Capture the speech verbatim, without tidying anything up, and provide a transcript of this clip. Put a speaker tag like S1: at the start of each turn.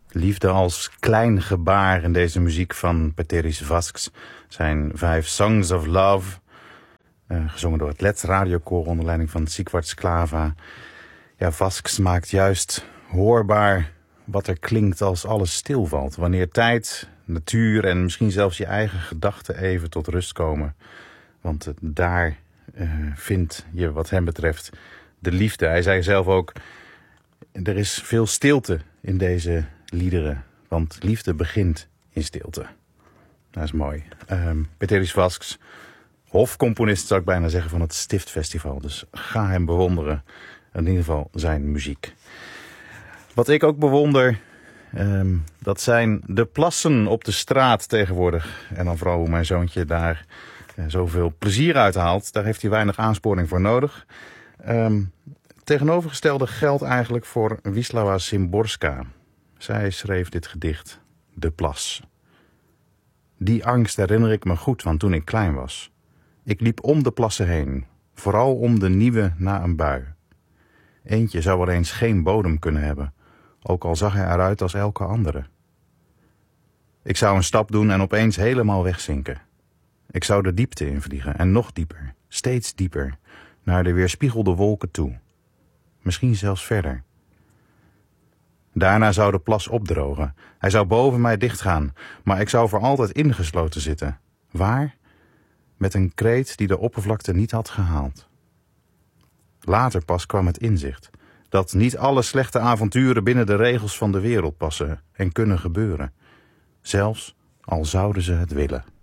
S1: Liefde als klein gebaar in deze muziek van Peteris Vasks. Zijn vijf Songs of Love, uh, gezongen door het Let's Radiokoor onder leiding van Sigvard Sklava. Ja, Vasks maakt juist hoorbaar wat er klinkt als alles stilvalt. Wanneer tijd, natuur en misschien zelfs je eigen gedachten even tot rust komen. Want uh, daar uh, vindt je wat hem betreft de liefde. Hij zei zelf ook, er is veel stilte in deze liederen, want liefde begint in stilte. Dat is mooi. Um, Peteris Vasks, hofcomponist zou ik bijna zeggen van het Stiftfestival. Dus ga hem bewonderen. In ieder geval zijn muziek. Wat ik ook bewonder, um, dat zijn de plassen op de straat tegenwoordig. En dan vooral hoe mijn zoontje daar uh, zoveel plezier uit haalt. Daar heeft hij weinig aansporing voor nodig. Um, tegenovergestelde geldt eigenlijk voor Wisława Szymborska. Zij schreef dit gedicht, De Plas. Die angst herinner ik me goed van toen ik klein was. Ik liep om de plassen heen, vooral om de nieuwe na een bui. Eentje zou wel eens geen bodem kunnen hebben, ook al zag hij eruit als elke andere. Ik zou een stap doen en opeens helemaal wegzinken. Ik zou de diepte invliegen en nog dieper, steeds dieper, naar de weerspiegelde wolken toe. Misschien zelfs verder. Daarna zou de plas opdrogen. Hij zou boven mij dichtgaan, maar ik zou voor altijd ingesloten zitten. Waar? Met een kreet die de oppervlakte niet had gehaald. Later pas kwam het inzicht dat niet alle slechte avonturen binnen de regels van de wereld passen en kunnen gebeuren. Zelfs al zouden ze het willen.